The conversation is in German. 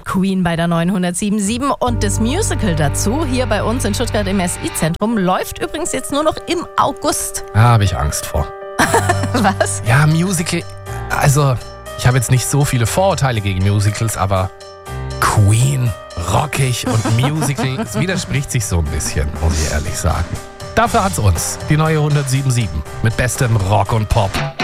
Queen bei der 907.7 und das Musical dazu hier bei uns in Stuttgart im SI-Zentrum läuft übrigens jetzt nur noch im August. Da habe ich Angst vor. Was? Ja, Musical, also ich habe jetzt nicht so viele Vorurteile gegen Musicals, aber Queen, rockig und Musical, es widerspricht sich so ein bisschen, muss ich ehrlich sagen. Dafür hat's uns, die neue 107.7 mit bestem Rock und Pop.